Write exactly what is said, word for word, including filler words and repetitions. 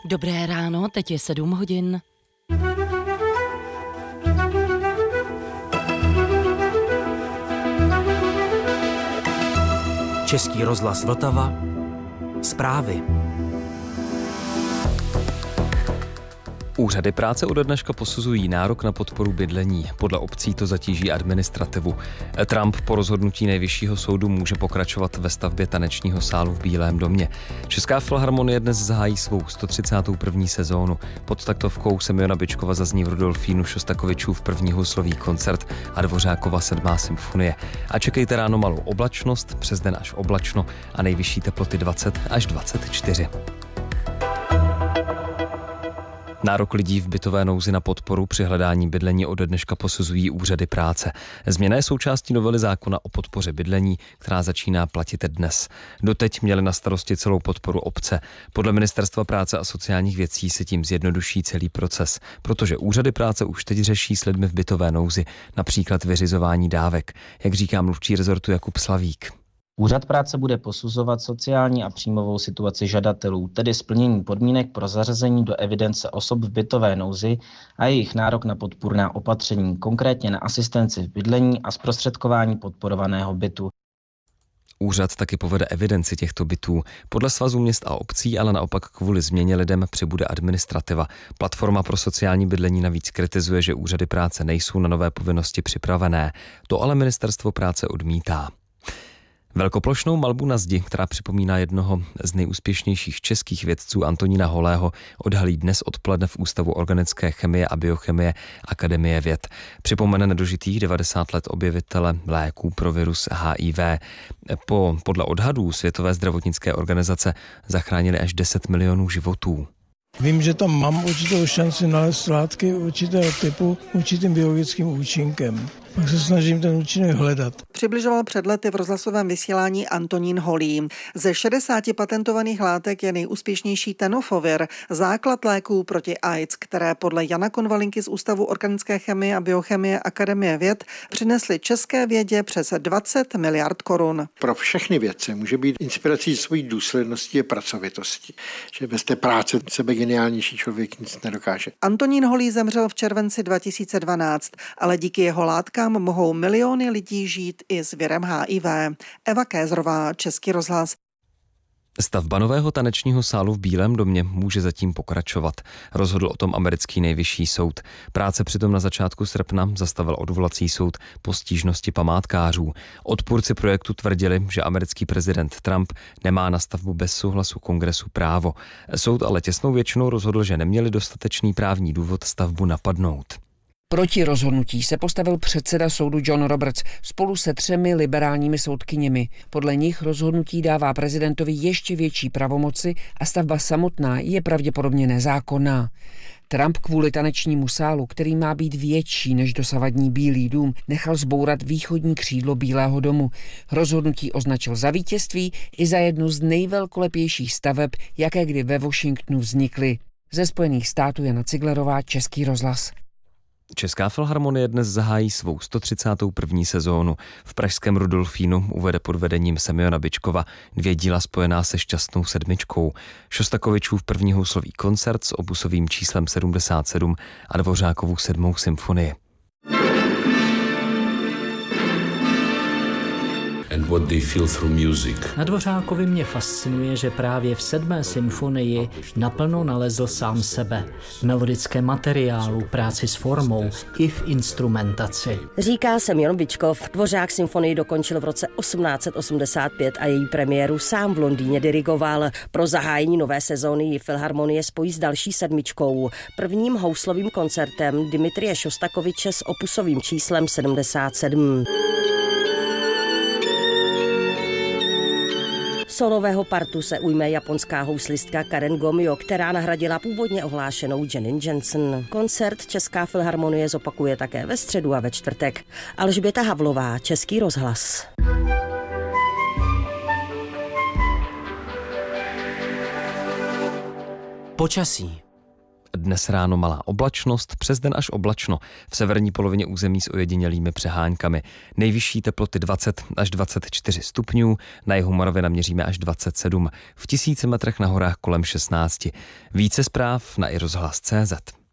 Dobré ráno, teď je sedm hodin. Český rozhlas Vltava. Zprávy. Úřady práce ode dneška posuzují nárok na podporu bydlení. Podle obcí to zatíží administrativu. Trump po rozhodnutí nejvyššího soudu může pokračovat ve stavbě tanečního sálu v Bílém domě. Česká filharmonie dnes zahájí svou sto třicátou první sezónu. Pod taktovkou Semjona Byčkova zazní v Rudolfínu Šostakovičův první houslový koncert a Dvořákova sedmá symfonie. A čekejte ráno malou oblačnost, přes den až oblačno a nejvyšší teploty dvacet až dvacet čtyři. Nárok lidí v bytové nouzi na podporu při hledání bydlení ode dneška posuzují úřady práce. Změna je součástí novely zákona o podpoře bydlení, která začíná platit dnes. Doteď měly na starosti celou podporu obce. Podle Ministerstva práce a sociálních věcí se tím zjednoduší celý proces, protože úřady práce už teď řeší s lidmi v bytové nouzi, například vyřizování dávek, jak říká mluvčí rezortu Jakub Slavík. Úřad práce bude posuzovat sociální a příjmovou situaci žadatelů, tedy splnění podmínek pro zařazení do evidence osob v bytové nouzi a jejich nárok na podpůrná opatření, konkrétně na asistenci v bydlení a zprostředkování podporovaného bytu. Úřad taky povede evidenci těchto bytů. Podle Svazu měst a obcí ale naopak kvůli změně lidem přibude administrativa. Platforma pro sociální bydlení navíc kritizuje, že úřady práce nejsou na nové povinnosti připravené. To ale Ministerstvo práce odmítá. Velkoplošnou malbu na zdi, která připomíná jednoho z nejúspěšnějších českých vědců Antonína Holého, odhalí dnes odpoledne v Ústavu organické chemie a biochemie Akademie věd. Připomene nedožitých devadesát let objevitele léků pro virus H I V. Po, podle odhadů Světové zdravotnické organizace zachránili až deset milionů životů. Vím, že tam mám určitou šanci nalézt látky určitého typu určitým biologickým účinkem. Pak se snažím ten účinek hledat. Přibližoval před lety v rozhlasovém vysílání Antonín Holý. Ze šedesáti patentovaných látek je nejúspěšnější tenofovir, základ léků proti AIDS, které podle Jana Konvalinky z Ústavu organické chemie a biochemie Akademie věd přinesly české vědě přes dvacet miliard korun. Pro všechny vědce může být inspirací svojí důslednosti a pracovitosti, že bez té práce sebe geniálnější člověk nic nedokáže. Antonín Holý zemřel v červenci dva tisíce dvanáct, ale díky jeho látkám mohou miliony lidí žít i s virem H I V. Eva Kézrová, Český rozhlas. Stavba nového tanečního sálu v Bílém domě může zatím pokračovat. Rozhodl o tom americký nejvyšší soud. Práce přitom na začátku srpna zastavil odvolací soud po stížnosti památkářů. Odpůrci projektu tvrdili, že americký prezident Trump nemá na stavbu bez souhlasu kongresu právo. Soud ale těsnou většinou rozhodl, že neměli dostatečný právní důvod stavbu napadnout. Proti rozhodnutí se postavil předseda soudu John Roberts spolu se třemi liberálními soudkyněmi. Podle nich rozhodnutí dává prezidentovi ještě větší pravomoci a stavba samotná je pravděpodobně nezákonná. Trump kvůli tanečnímu sálu, který má být větší než dosavadní Bílý dům, nechal zbourat východní křídlo Bílého domu. Rozhodnutí označil za vítězství i za jednu z nejvelkolepějších staveb, jaké kdy ve Washingtonu vznikly. Ze Spojených států Jana Ciglerová, Český rozhlas. Česká filharmonie dnes zahájí svou sto třicátou první sezónu. V pražském Rudolfínu uvede pod vedením Semjona Byčkova dvě díla spojená se Šťastnou sedmičkou. Šostakovičův první houslový koncert s opusovým číslem sedmdesát sedm a Dvořákovu sedmou symfonii. And what they feel through music. Na Dvořákovi mě fascinuje, že právě v sedmé symfonii naplno nalezl sám sebe. V melodickém materiálu, práci s formou i v instrumentaci. Říká Semjon Byčkov. Dvořák symfonii dokončil v roce osmnáct set osmdesát pět a její premiéru sám v Londýně dirigoval. Pro zahájení nové sezóny ji filharmonie spojí s další sedmičkou. Prvním houslovým koncertem Dimitrije Šostakoviče s opusovým číslem sedmdesát sedm. Solového partu se ujme japonská houslistka Karen Gomio, která nahradila původně ohlášenou Janine Jensen. Koncert Česká filharmonie zopakuje také ve středu a ve čtvrtek. Alžběta Havlová, Český rozhlas. Počasí. dnes ráno malá oblačnost, přes den až oblačno. V severní polovině území s ojedinělými přeháňkami. Nejvyšší teploty dvacet až dvacet čtyři stupňů, na jihu Moravy naměříme až dvacet sedm, v tisíci metrech na horách kolem šestnáct. Více zpráv na i rozhlas tečka cé zet.